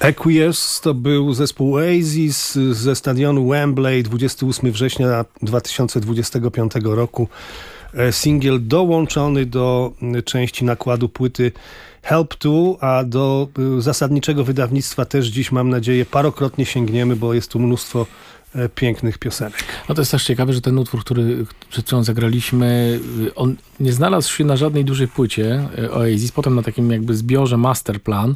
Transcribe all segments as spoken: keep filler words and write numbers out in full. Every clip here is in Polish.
Equiers to był zespół Oasis ze stadionu Wembley dwudziestego ósmego września dwa tysiące dwudziestego piątego roku. Singiel dołączony do części nakładu płyty Help To, a do zasadniczego wydawnictwa też dziś, mam nadzieję, parokrotnie sięgniemy, bo jest tu mnóstwo pięknych piosenek. No to jest też ciekawe, że ten utwór, który przed chwilą zagraliśmy, on nie znalazł się na żadnej dużej płycie Oasis, potem na takim jakby zbiorze Masterplan.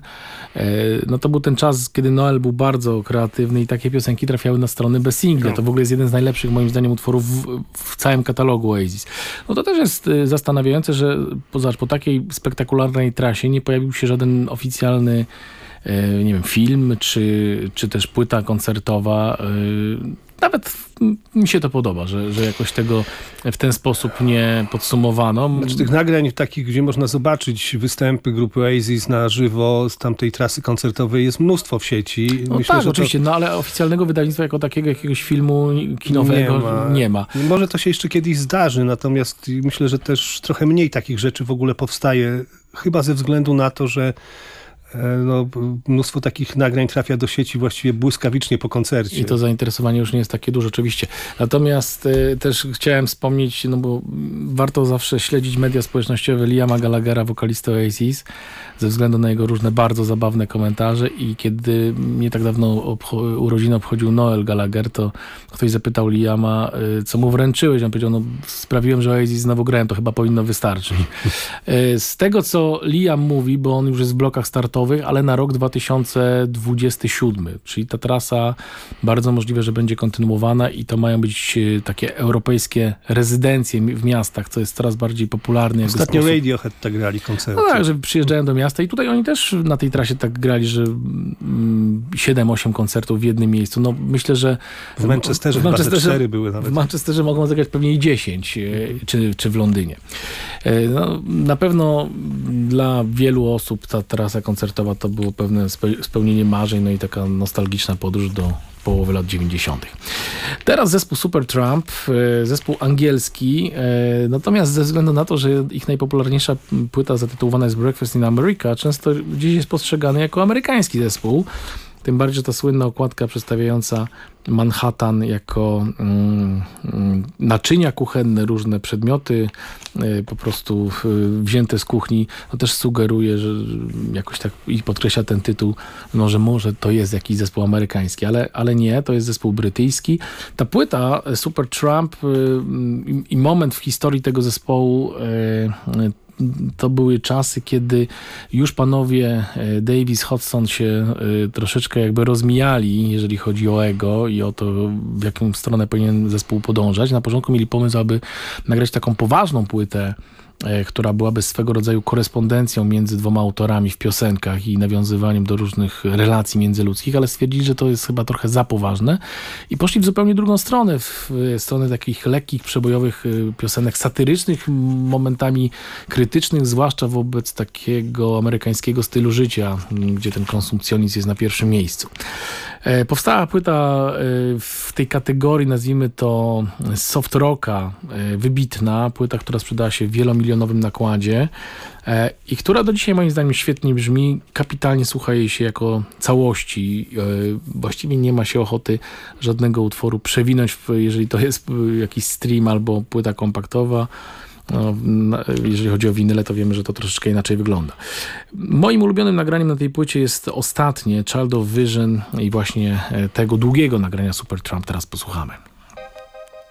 No to był ten czas, kiedy Noel był bardzo kreatywny i takie piosenki trafiały na strony bez singla. To w ogóle jest jeden z najlepszych, moim zdaniem, utworów w, w całym katalogu Oasis. No to też jest zastanawiające, że poza, po takiej spektakularnej trasie nie pojawił się żaden oficjalny nie wiem, film, czy, czy też płyta koncertowa. Nawet mi się to podoba, że, że jakoś tego w ten sposób nie podsumowano. Znaczy tych nagrań takich, gdzie można zobaczyć występy grupy Oasis na żywo z tamtej trasy koncertowej jest mnóstwo w sieci. No Myślę, tak, że oczywiście, to... no ale oficjalnego wydawnictwa jako takiego jakiegoś filmu kinowego nie ma. nie ma. Może to się jeszcze kiedyś zdarzy, natomiast myślę, że też trochę mniej takich rzeczy w ogóle powstaje, chyba ze względu na to, że no, mnóstwo takich nagrań trafia do sieci właściwie błyskawicznie po koncercie. I to zainteresowanie już nie jest takie duże, oczywiście. Natomiast y, też chciałem wspomnieć, no bo warto zawsze śledzić media społecznościowe Liama Gallaghera, wokalisty Oasis, ze względu na jego różne bardzo zabawne komentarze i kiedy nie tak dawno obcho- urodziny obchodził Noel Gallagher, to ktoś zapytał Liama, y, co mu wręczyłeś? On powiedział, no sprawiłem, że Oasis znowu grałem, to chyba powinno wystarczyć. y, z tego, co Liam mówi, bo on już jest w blokach startowych, ale na rok dwa tysiące dwudziesty siódmy, czyli ta trasa bardzo możliwe, że będzie kontynuowana i to mają być takie europejskie rezydencje w miastach, co jest coraz bardziej popularne. Ostatnio Radiohead tak grali koncerty. No tak, że przyjeżdżają do miasta i tutaj oni też na tej trasie tak grali, że siedem osiem koncertów w jednym miejscu. No myślę, że w Manchesterze, w Manchesterze cztery były nawet. W Manchesterze mogą zagrać pewnie i dziesięć, czy, czy w Londynie. No, na pewno dla wielu osób ta trasa koncertowa to było pewne spełnienie marzeń, no i taka nostalgiczna podróż do połowy lat dziewięćdziesiątych. Teraz zespół Supertramp, zespół angielski, natomiast ze względu na to, że ich najpopularniejsza płyta zatytułowana jest Breakfast in America, często dziś jest postrzegany jako amerykański zespół. Tym bardziej, że ta słynna okładka przedstawiająca Manhattan jako mm, naczynia kuchenne, różne przedmioty y, po prostu y, wzięte z kuchni, to też sugeruje, że jakoś tak i podkreśla ten tytuł, no, że może to jest jakiś zespół amerykański, ale, ale nie, to jest zespół brytyjski. Ta płyta Supertramp y, y, i moment w historii tego zespołu y, y, to były czasy, kiedy już panowie Davis, Hodgson się troszeczkę jakby rozmijali, jeżeli chodzi o ego i o to, w jaką stronę powinien zespół podążać. Na początku mieli pomysł, aby nagrać taką poważną płytę, która byłaby swego rodzaju korespondencją między dwoma autorami w piosenkach i nawiązywaniem do różnych relacji międzyludzkich, ale stwierdzili, że to jest chyba trochę za poważne i poszli w zupełnie drugą stronę, w stronę takich lekkich, przebojowych piosenek satyrycznych, momentami krytycznych, zwłaszcza wobec takiego amerykańskiego stylu życia, gdzie ten konsumpcjonizm jest na pierwszym miejscu. Powstała płyta w tej kategorii, nazwijmy to soft rocka, wybitna, płyta, która sprzedała się w wielomilionowym nakładzie i która do dzisiaj moim zdaniem świetnie brzmi, kapitalnie słucha jej się jako całości. Właściwie nie ma się ochoty żadnego utworu przewinąć, jeżeli to jest jakiś stream albo płyta kompaktowa. No, jeżeli chodzi o winyle, to wiemy, że to troszeczkę inaczej wygląda. Moim ulubionym nagraniem na tej płycie jest ostatnie, Child of Vision i właśnie tego długiego nagrania Supertramp teraz posłuchamy.